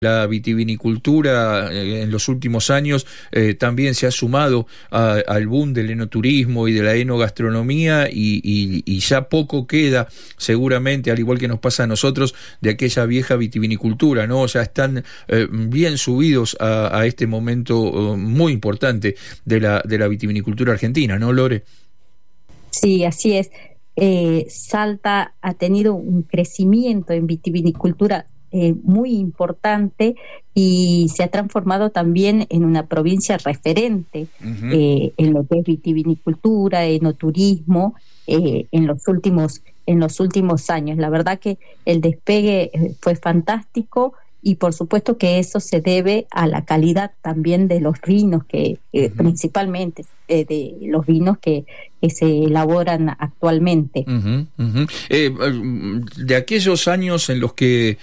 La vitivinicultura en los últimos años también se ha sumado al boom del enoturismo y de la enogastronomía y ya poco queda seguramente, al igual que nos pasa a nosotros, de aquella vieja vitivinicultura, ¿no? Ya están bien subidos a este momento muy importante de la vitivinicultura argentina, ¿no, Lore? Sí, así es. Salta ha tenido un crecimiento en vitivinicultura muy importante y se ha transformado también en una provincia referente en lo que es vitivinicultura, enoturismo, en los últimos años. La verdad que el despegue fue fantástico y por supuesto que eso se debe a la calidad también de los vinos, principalmente de los vinos que se elaboran actualmente. De aquellos años en los que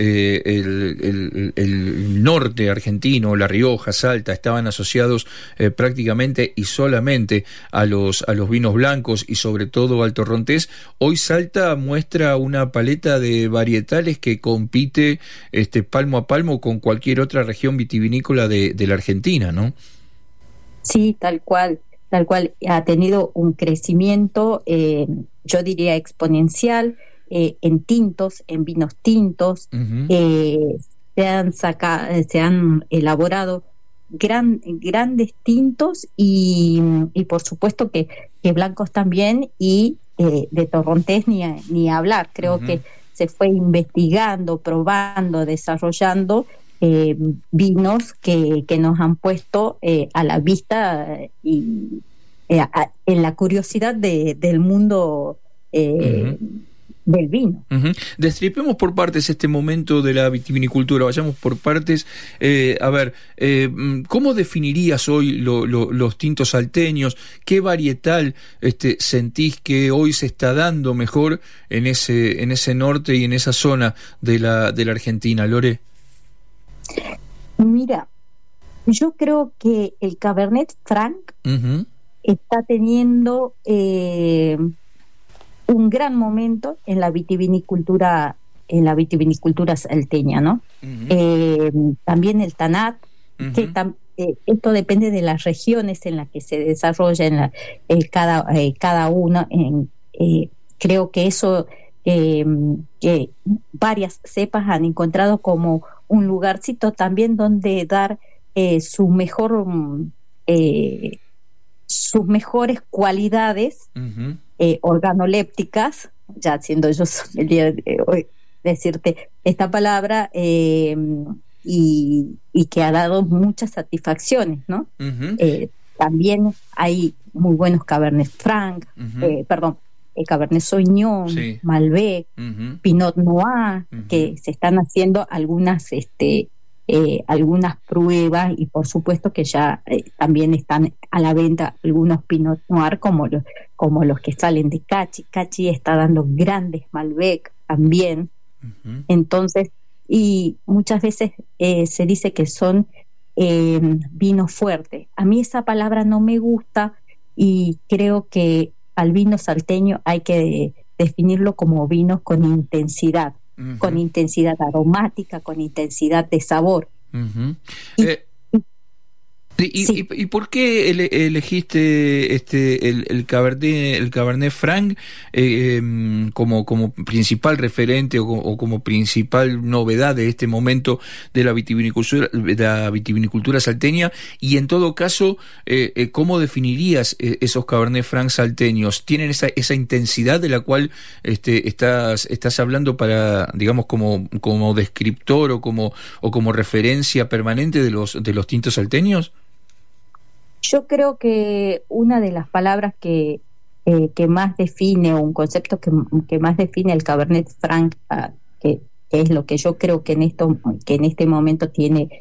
el norte argentino, La Rioja, Salta, estaban asociados prácticamente y solamente a los vinos blancos y sobre todo al torrontés, hoy Salta muestra una paleta de varietales que compite palmo a palmo con cualquier otra región vitivinícola de la Argentina, ¿no? Sí, tal cual ha tenido un crecimiento, yo diría exponencial, en tintos, en vinos tintos. Se han elaborado grandes tintos y por supuesto que blancos también, y de torrontés ni hablar. Creo que se fue investigando, probando, desarrollando vinos que nos han puesto a la vista y en la curiosidad del mundo del vino. Destripemos por partes este momento de la vitivinicultura, vayamos por partes. ¿Cómo definirías hoy los tintos salteños? ¿Qué varietal sentís que hoy se está dando mejor en ese norte y en esa zona de la Argentina, Lore? Mira, yo creo que el Cabernet Franc está teniendo un gran momento en la vitivinicultura salteña, ¿no? También el Tanat, que esto depende de las regiones en las que se desarrolla cada uno. Creo que eso que varias cepas han encontrado como un lugarcito también donde dar sus mejores cualidades organolépticas, ya siendo yo el día de hoy decirte esta palabra, y que ha dado muchas satisfacciones, ¿no? También hay muy buenos Cabernet Franc, Cabernet Sauvignon, sí, Malbec, Pinot Noir, que se están haciendo algunas pruebas, y por supuesto que ya también están a la venta algunos Pinot Noir como los que salen de Cachi. Cachi está dando grandes Malbec también. Entonces, y muchas veces se dice que son vinos fuertes. A mí esa palabra no me gusta, y creo que al vino salteño hay que definirlo como vinos con intensidad, con intensidad aromática, con intensidad de sabor. ¿Y por qué elegiste el Cabernet Franc como principal referente o como principal novedad de este momento de la vitivinicultura salteña? Y en todo caso, ¿cómo definirías esos Cabernet Franc salteños? ¿Tienen esa intensidad de la cual estás hablando para, digamos, como descriptor o como referencia permanente de los tintos salteños? Yo creo que una de las palabras que más define, o un concepto que más define el Cabernet Franc, que es lo que yo creo que en este momento tiene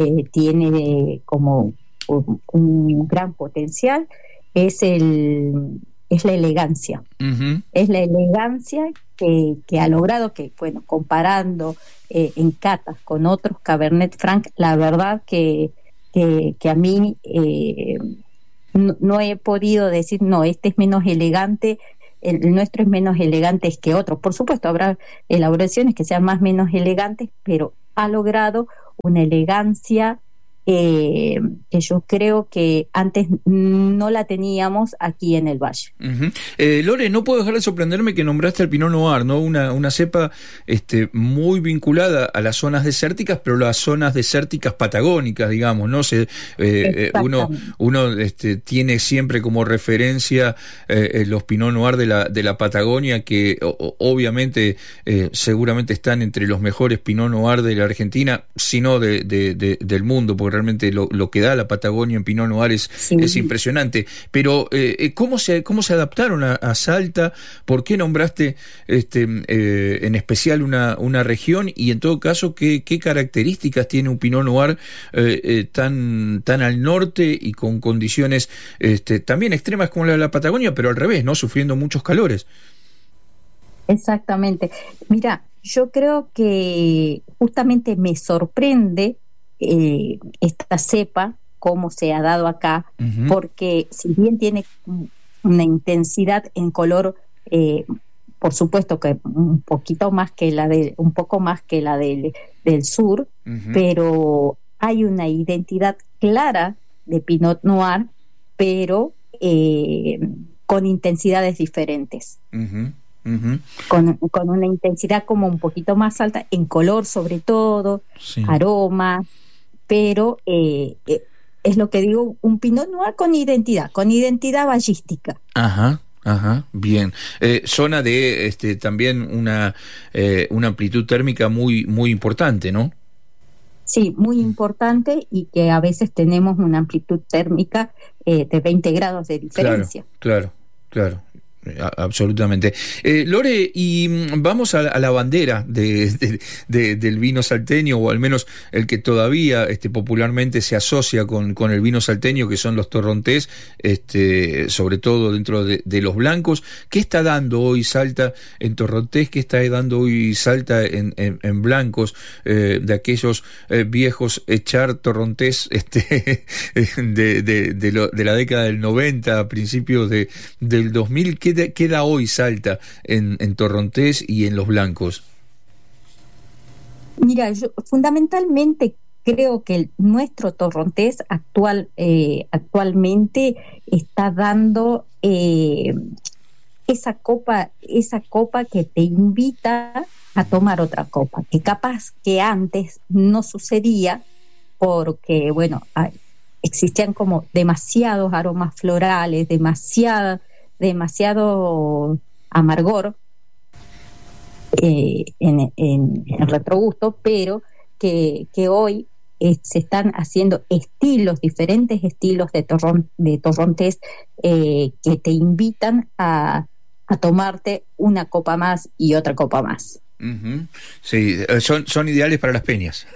como un gran potencial, es la elegancia. Es la elegancia que ha logrado, que bueno, comparando en catas con otros Cabernet Franc, la verdad que a mí no he podido decir, no, este es menos elegante, el nuestro es menos elegante que otro. Por supuesto, habrá elaboraciones que sean menos elegantes, pero ha logrado una elegancia que yo creo que antes no la teníamos aquí en el Valle. Uh-huh. Lore, no puedo dejar de sorprenderme que nombraste el Pinot Noir, ¿no? Una cepa muy vinculada a las zonas desérticas, pero las zonas desérticas patagónicas, digamos, ¿no? Uno tiene siempre como referencia los Pinot Noir de la Patagonia, que obviamente seguramente están entre los mejores Pinot Noir de la Argentina, si no del mundo, porque realmente lo que da la Patagonia en Pinot Noir es impresionante. Pero ¿cómo se adaptaron a Salta? ¿Por qué nombraste en especial una región? Y en todo caso, ¿qué características tiene un Pinot Noir tan al norte y con condiciones también extremas como la de la Patagonia, pero al revés, ¿no? Sufriendo muchos calores. Exactamente. Mira, yo creo que justamente me sorprende esta cepa, cómo se ha dado acá, uh-huh, porque si bien tiene una intensidad en color, por supuesto que un poco más que la del sur, uh-huh, pero hay una identidad clara de Pinot Noir, pero con intensidades diferentes. Uh-huh. Uh-huh. Con una intensidad como un poquito más alta en color, sobre todo, sí, aroma, pero es lo que digo, un Pinot Noir con identidad ballística. Ajá. Ajá, bien. Zona de también una amplitud térmica muy muy importante, ¿no? Sí, muy importante, y que a veces tenemos una amplitud térmica de 20 grados de diferencia. Claro. Absolutamente. Lore, y vamos a la bandera del vino salteño, o al menos el que todavía popularmente se asocia con el vino salteño, que son los torrontés, sobre todo dentro de los blancos. ¿Qué está dando hoy Salta en torrontés? ¿Qué está dando hoy Salta en blancos, de aquellos viejos echar torrontés de la década del 90, a principios del 2000? ¿Qué da hoy Salta en torrontés y en los blancos? Mira, yo fundamentalmente creo que nuestro torrontés actualmente está dando esa copa que te invita a tomar otra copa, que capaz que antes no sucedía, porque existían como demasiados aromas florales, demasiado amargor en el retrogusto, pero que hoy se están haciendo diferentes estilos de torrontés que te invitan a tomarte una copa más y otra copa más. Uh-huh. Sí, son ideales para las peñas.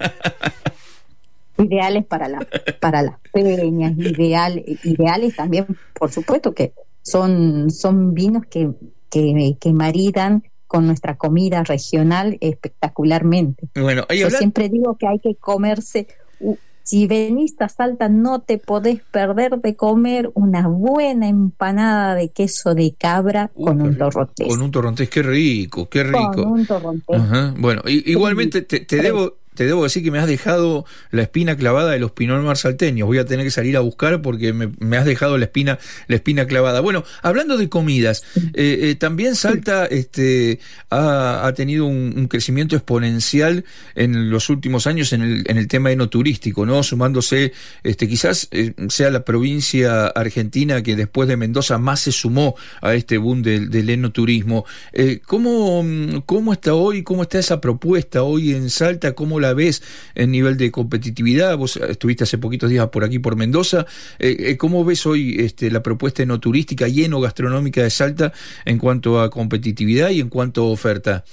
Ideales para las peñas, ideales también, por supuesto, que son vinos que maridan con nuestra comida regional espectacularmente. Bueno, yo siempre digo que hay que comerse, si venís a Salta no te podés perder de comer una buena empanada de queso de cabra con un torrontés. Con un torrontés, qué rico. Con un torrontés. Uh-huh. Bueno, igualmente te debo decir que me has dejado la espina clavada de los Pinot Noir salteños. Voy a tener que salir a buscar porque me has dejado la espina clavada. Bueno, hablando de comidas, también Salta ha tenido un crecimiento exponencial en los últimos años en el tema enoturístico, ¿no? Sumándose, quizás sea la provincia argentina que después de Mendoza más se sumó a este boom del enoturismo. ¿Cómo está hoy? ¿Cómo está esa propuesta hoy en Salta? ¿Cómo la ves en nivel de competitividad? Vos estuviste hace poquitos días por aquí, por Mendoza. ¿Cómo ves hoy la propuesta enoturística y enogastronómica de Salta en cuanto a competitividad y en cuanto a oferta?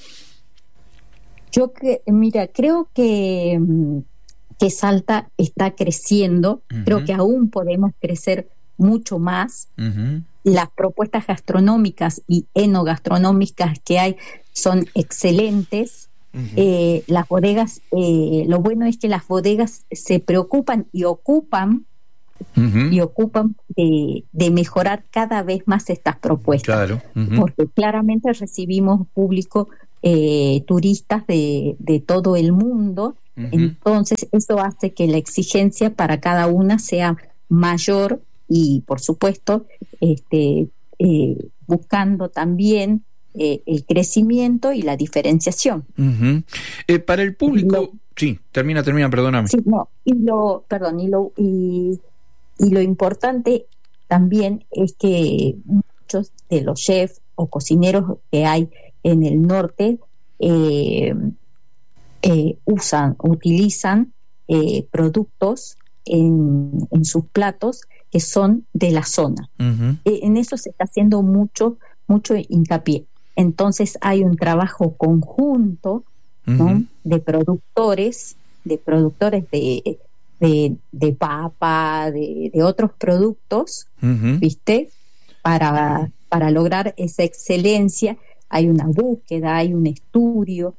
Creo que Salta está creciendo. Uh-huh. Creo que aún podemos crecer mucho más. Uh-huh. Las propuestas gastronómicas y enogastronómicas que hay son excelentes. Uh-huh. Las bodegas, lo bueno es que las bodegas se preocupan y ocupan de mejorar cada vez más estas propuestas. Claro. Uh-huh. Porque claramente recibimos público, turistas de todo el mundo, Entonces, eso hace que la exigencia para cada una sea mayor y, por supuesto, buscando también el crecimiento y la diferenciación. Para el público, sí, termina, perdóname. Sí, no, y lo importante también es que muchos de los chefs o cocineros que hay en el norte utilizan productos en sus platos que son de la zona. En eso se está haciendo mucho hincapié. Entonces hay un trabajo conjunto, ¿no?, de productores de papa, de otros productos, ¿viste? Para lograr esa excelencia. Hay una búsqueda, hay un estudio,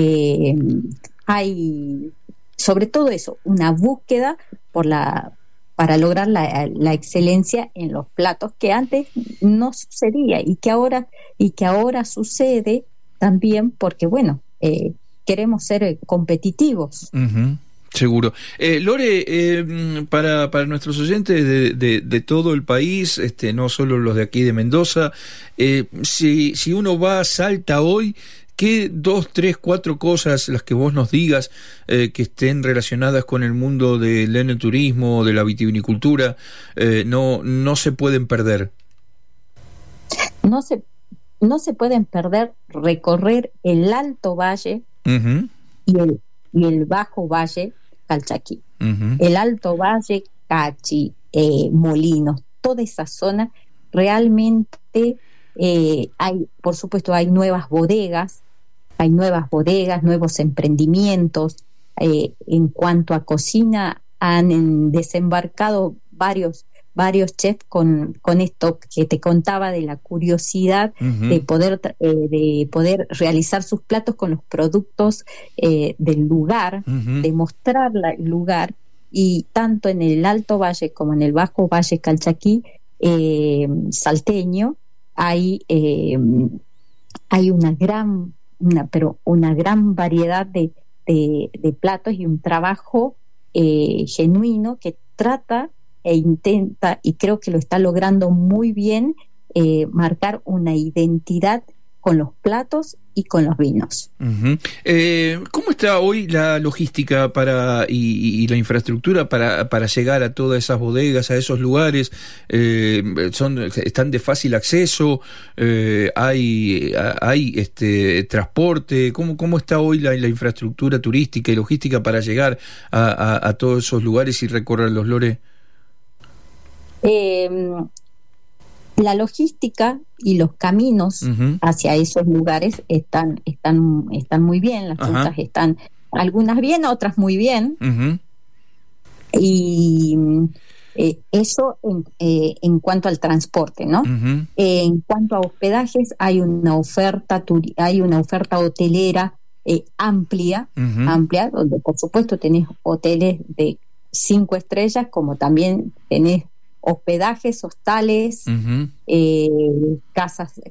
hay sobre todo eso, una búsqueda para lograr la excelencia en los platos, que antes no sucedía y que ahora sucede también porque, bueno, queremos ser competitivos. Seguro. Lore, para nuestros oyentes de todo el país, no solo los de aquí de Mendoza, si uno va a Salta hoy, ¿qué 2, 3, 4 cosas, las que vos nos digas, que estén relacionadas con el mundo del enoturismo, de la vitivinicultura, no se pueden perder? No se pueden perder recorrer el Alto Valle y el Bajo Valle Calchaquí. El Alto Valle, Cachi, Molinos, toda esa zona realmente hay, por supuesto, hay nuevas bodegas, nuevos emprendimientos. En cuanto a cocina, han desembarcado varios chefs con esto que te contaba de la curiosidad de poder realizar sus platos con los productos del lugar, de mostrar el lugar. Y tanto en el Alto Valle como en el Bajo Valle Calchaquí salteño hay una gran variedad de platos y un trabajo genuino que trata e intenta, y creo que lo está logrando muy bien, marcar una identidad con los platos y con los vinos. ¿Cómo está hoy la logística y la infraestructura para llegar a todas esas bodegas, a esos lugares? ¿Están de fácil acceso? ¿Hay transporte? ¿Cómo está hoy la infraestructura turística y logística para llegar a todos esos lugares y recorrerlos, Lore? La logística y los caminos hacia esos lugares están muy bien. Las rutas están, algunas bien, otras muy bien. Y eso en cuanto al transporte, ¿no? En cuanto a hospedajes, hay una oferta hotelera amplia, donde por supuesto tenés hoteles de 5 estrellas, como también tenés hospedajes, hostales, casas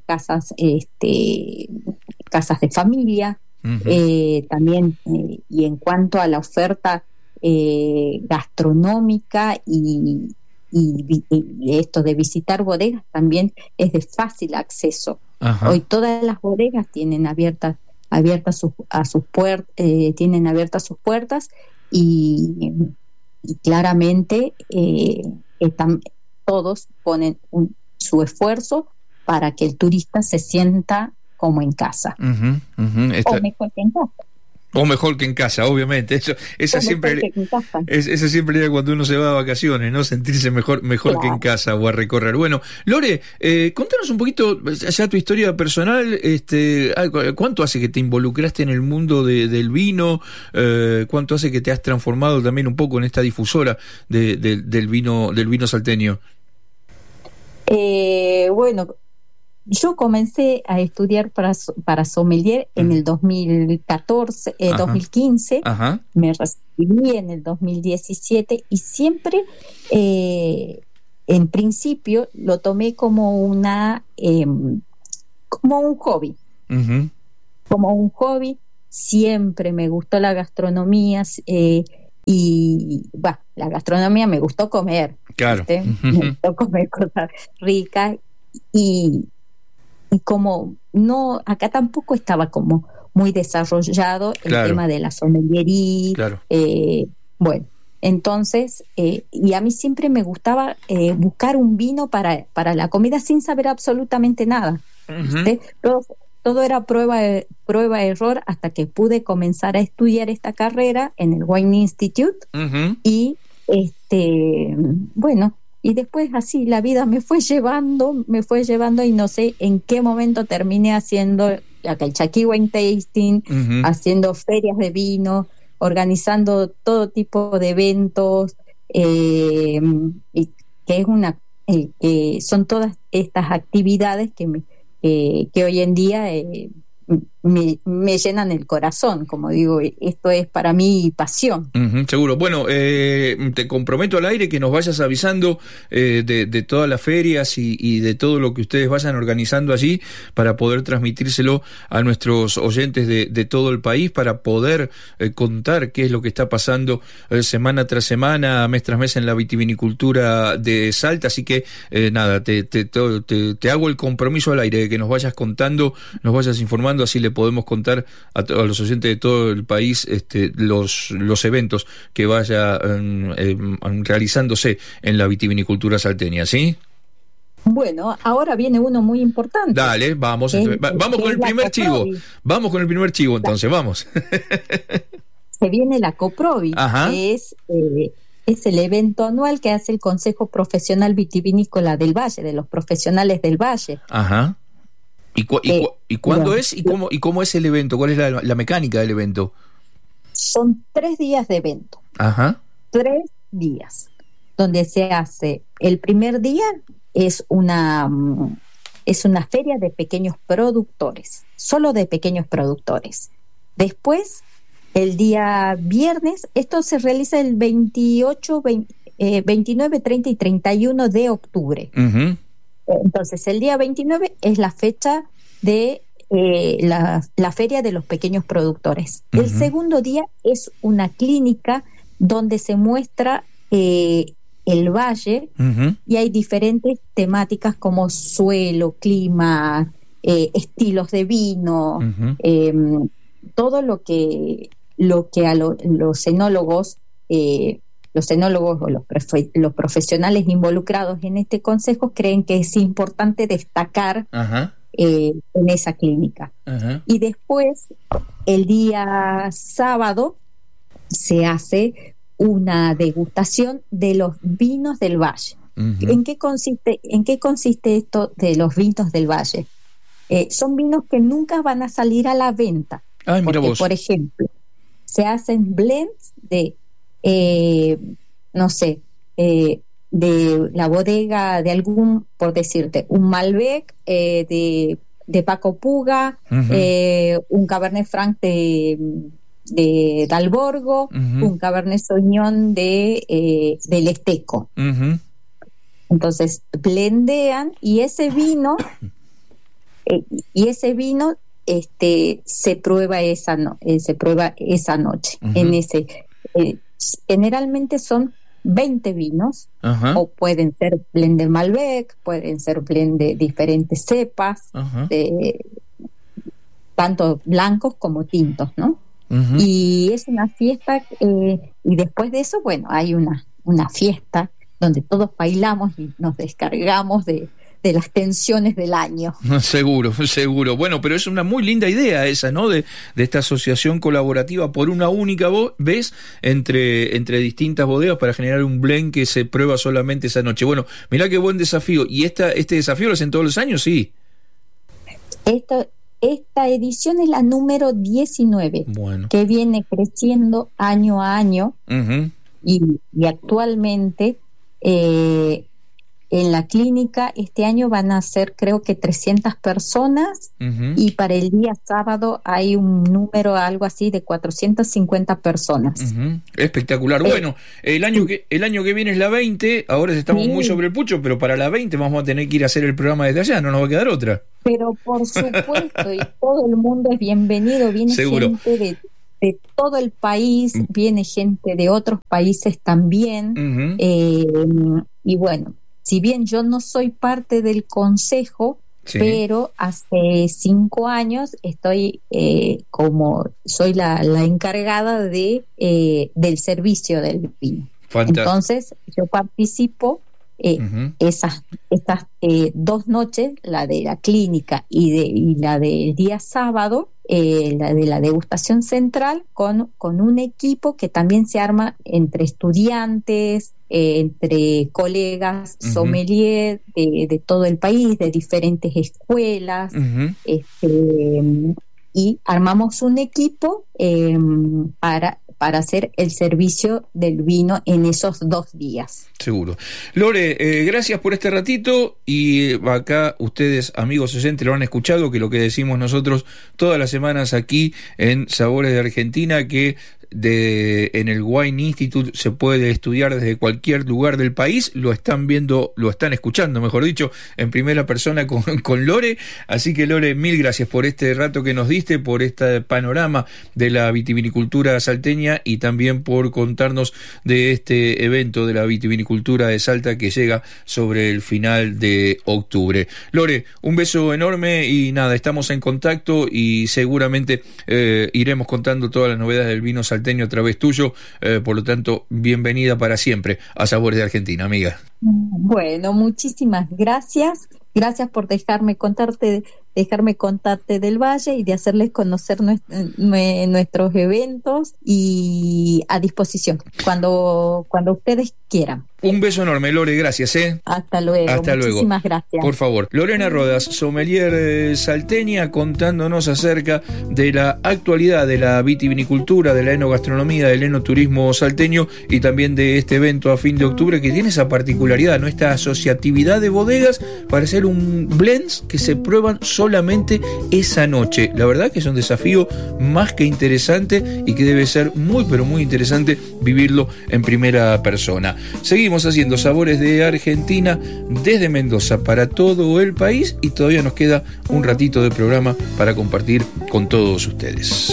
de familia, también, y en cuanto a la oferta gastronómica y esto de visitar bodegas, también es de fácil acceso. Hoy todas las bodegas tienen abiertas sus puertas y claramente todos ponen su esfuerzo para que el turista se sienta como en casa. O mejor que en casa. O mejor que en casa, obviamente. Esa siempre era cuando uno se va de vacaciones, ¿no? Sentirse mejor claro, que en casa o a recorrer. Bueno, Lore, contanos un poquito ya tu historia personal. ¿Cuánto hace que te involucraste en el mundo del vino? ¿Cuánto hace que te has transformado también un poco en esta difusora del vino salteño? Bueno, yo comencé a estudiar para sommelier en el 2015, me recibí en el 2017 y siempre, en principio, lo tomé como como un hobby, siempre me gustó la gastronomía, la gastronomía me gustó comer, claro. Me gustó comer cosas ricas y como no, acá tampoco estaba como muy desarrollado el claro. tema de la sommeliería, claro. Bueno, entonces, y a mí siempre me gustaba buscar un vino para la comida sin saber absolutamente nada. Todo era prueba-error hasta que pude comenzar a estudiar esta carrera en el Wine Institute. Y bueno, y después así la vida me fue llevando y no sé en qué momento terminé haciendo acá el Chaqui Wine Tasting, haciendo ferias de vino, organizando todo tipo de eventos, y que es son todas estas actividades que hoy en día me llenan el corazón, como digo, esto es para mí pasión. Seguro. Bueno, te comprometo al aire que nos vayas avisando de todas las ferias y de todo lo que ustedes vayan organizando allí para poder transmitírselo a nuestros oyentes de todo el país, para poder contar qué es lo que está pasando semana tras semana, mes tras mes en la vitivinicultura de Salta. Así que nada, te hago el compromiso al aire de que nos vayas contando, nos vayas informando, así le podemos contar a los oyentes de todo el país los eventos que vayan realizándose en la vitivinicultura salteña, ¿sí? Bueno, ahora viene uno muy importante. Dale, vamos con el primer chivo. Vamos con el primer chivo, entonces, vamos. Se viene la Coprovi, que es el evento anual que hace el Consejo Profesional Vitivinícola del Valle, de los profesionales del Valle. Ajá. ¿Y cuándo es? ¿Y cómo es el evento? ¿Cuál es la mecánica del evento? Son 3 días de evento. 3 días. Donde se hace, el primer día es una feria de pequeños productores, solo de pequeños productores. Después, el día viernes, esto se realiza el 28, 29, 30 y 31 de octubre. Entonces, el día 29 es la fecha de la feria de los pequeños productores. El segundo día es una clínica donde se muestra el valle, y hay diferentes temáticas como suelo, clima, estilos de vino, todo lo que a los enólogos o los profesionales involucrados en este consejo creen que es importante destacar en esa clínica. Y después, el día sábado, se hace una degustación de los vinos del valle. ¿En qué consiste esto de los vinos del valle? Son vinos que nunca van a salir a la venta. Porque, por ejemplo, se hacen blends de de la bodega de algún, por decirte, un Malbec de Paco Puga, un Cabernet Franc de Dalborgo, un Cabernet Sauvignon del Esteco. Entonces blendean y ese vino se prueba esa noche. En ese generalmente son 20 vinos, o pueden ser blend de Malbec, pueden ser blend de diferentes cepas, tanto blancos como tintos, ¿no? Y es una fiesta, y después de eso, bueno, hay una fiesta donde todos bailamos y nos descargamos de las tensiones del año. Seguro. Bueno, pero es una muy linda idea esa, ¿no? De esta asociación colaborativa por una única vez entre distintas bodegas para generar un blend que se prueba solamente esa noche. Bueno, mirá qué buen desafío. ¿Y este desafío lo hacen todos los años? Sí. Esta edición es la número 19, que viene creciendo año a año, y actualmente en la clínica este año van a ser, creo que 300 personas, y para el día sábado hay un número algo así de 450 personas. Espectacular. Bueno, el año que viene es la 20, ahora estamos muy sobre el pucho, pero para la 20 vamos a tener que ir a hacer el programa desde allá, no nos va a quedar otra. Pero por supuesto, y todo el mundo es bienvenido, viene Seguro. gente de todo el país, viene gente de otros países también, y bueno, si bien yo no soy parte del consejo, sí, pero hace 5 años estoy soy la encargada del servicio del vino. Fantástico. Entonces yo participo estas 2 noches, la de la clínica y la del día sábado, la de la degustación central, con un equipo que también se arma entre estudiantes, entre colegas sommelier de todo el país, de diferentes escuelas, y armamos un equipo para hacer el servicio del vino en esos 2 días. Seguro. Lore, gracias por este ratito, y acá ustedes, amigos oyentes, lo han escuchado, que lo que decimos nosotros todas las semanas aquí en Sabores de Argentina, que en el Wine Institute se puede estudiar desde cualquier lugar del país. Lo están viendo, lo están escuchando, mejor dicho, en primera persona con Lore. Así que, Lore, mil gracias por este rato que nos diste, por este panorama de la vitivinicultura salteña, y también por contarnos de este evento de la vitivinicultura de Salta que llega sobre el final de octubre. Lore, un beso enorme, y nada, estamos en contacto, y seguramente iremos contando todas las novedades del vino salteño a través tuyo, por lo tanto, bienvenida para siempre a Sabores de Argentina, amiga. Bueno, muchísimas gracias. Gracias por dejarme contarte del Valle y de hacerles conocer nuestros eventos, y a disposición cuando ustedes quieran. Un beso enorme, Lore, gracias. Hasta luego. Muchísimas gracias. Por favor, Lorena Rodas, sommelier salteña, contándonos acerca de la actualidad de la vitivinicultura, de la enogastronomía, del enoturismo salteño, y también de este evento a fin de octubre que tiene esa particularidad, ¿no? Esta asociatividad de bodegas para hacer un blends que se prueban solamente esa noche. La verdad que es un desafío más que interesante, y que debe ser muy, pero muy interesante vivirlo en primera persona. Seguimos haciendo Sabores de Argentina desde Mendoza para todo el país, y todavía nos queda un ratito de programa para compartir con todos ustedes.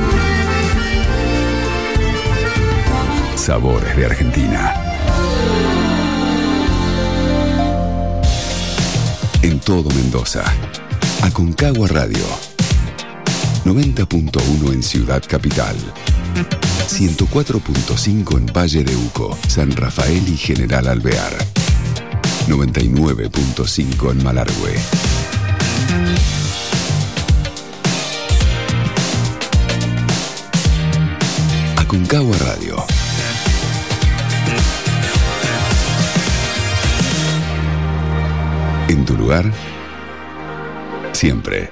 Sabores de Argentina. En todo Mendoza. Aconcagua Radio. 90.1 en Ciudad Capital. 104.5 en Valle de Uco, San Rafael y General Alvear. 99.5 en Malargüe. Aconcagua Radio. En tu lugar, siempre.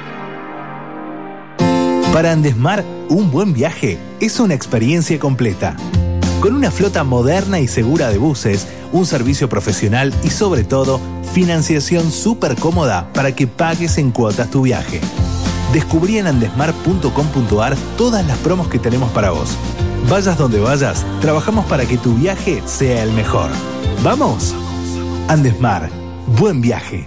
Para Andesmar, un buen viaje es una experiencia completa. Con una flota moderna y segura de buses, un servicio profesional y, sobre todo, financiación súper cómoda para que pagues en cuotas tu viaje. Descubrí en andesmar.com.ar todas las promos que tenemos para vos. Vayas donde vayas, trabajamos para que tu viaje sea el mejor. ¡Vamos! Andesmar, buen viaje.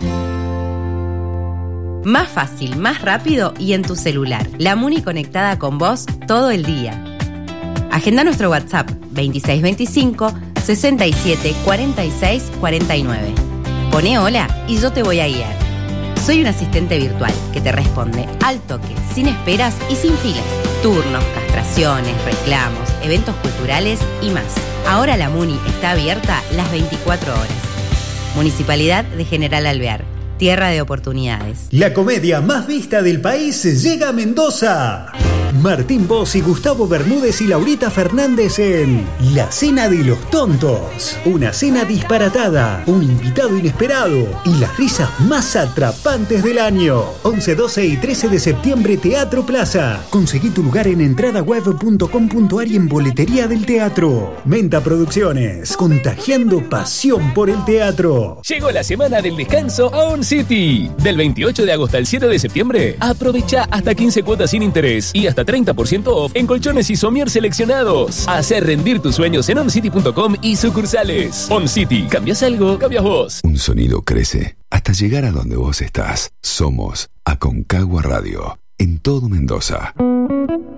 Más fácil, más rápido y en tu celular. La Muni conectada con vos todo el día. Agenda nuestro WhatsApp 2625 67 46 49. Poné hola y yo te voy a guiar. Soy un asistente virtual que te responde al toque, sin esperas y sin filas. Turnos, castraciones, reclamos, eventos culturales y más. Ahora la Muni está abierta las 24 horas. Municipalidad de General Alvear. Tierra de oportunidades. La comedia más vista del país llega a Mendoza. Martín Boss y Gustavo Bermúdez y Laurita Fernández en La Cena de los Tontos. Una cena disparatada, un invitado inesperado y las risas más atrapantes del año. 11, 12 y 13 de septiembre, Teatro Plaza. Conseguí tu lugar en entradaweb.com.ar y en boletería del teatro. Menta Producciones, contagiando pasión por el teatro. Llegó la semana del descanso a On City. Del 28 de agosto al 7 de septiembre, aprovecha hasta 15 cuotas sin interés y hasta hasta 30% off en colchones y somier seleccionados. Hacer rendir tus sueños en oncity.com y sucursales. OnCity. ¿Cambias algo? Cambias vos. Un sonido crece hasta llegar a donde vos estás. Somos Aconcagua Radio, en todo Mendoza.